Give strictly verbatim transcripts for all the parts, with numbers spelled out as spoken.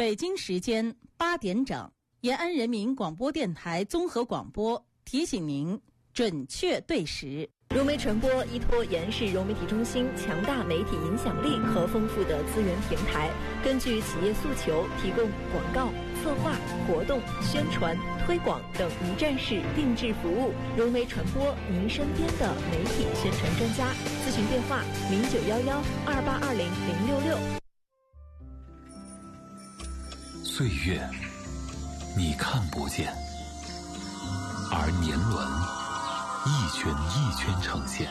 北京时间八点整，延安人民广播电台综合广播提醒您准确对时。 融媒传播依托延安市融媒体中心强大媒体影响力和丰富的资源平台，根据企业诉求，提供广告、策划、活动、宣传、推广等一站式定制服务。融媒传播，您身边的媒体宣传专家。咨询电话：零九幺幺二八二零零六六。 岁月，你看不见，而年轮一圈一圈呈现；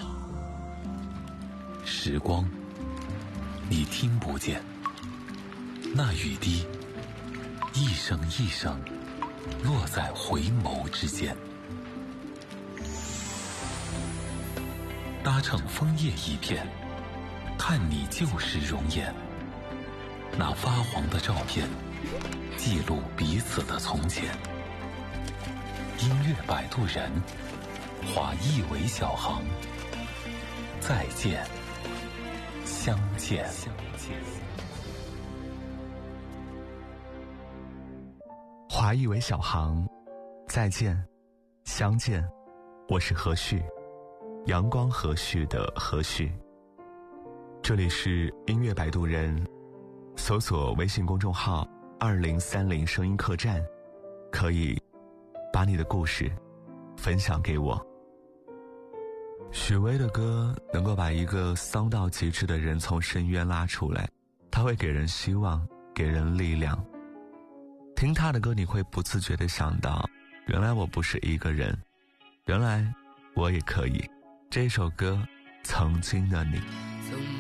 时光，你听不见，那雨滴一声一声落在回眸之间。搭乘枫叶一片，看你旧时容颜，那发黄的照片记录彼此的从前。音乐摆渡人，化一为小行，再见，相见。 华裔为小行，再见，相见。我是何旭，阳光和煦的何旭。这里是音乐摆渡人，搜索微信公众号二零三零声音客栈，可以把你的故事分享给我。许巍的歌能够把一个丧到极致的人从深渊拉出来，他会给人希望，给人力量。听他的歌，你会不自觉地想到，原来我不是一个人，原来我也可以。这首歌，曾经的你。 怎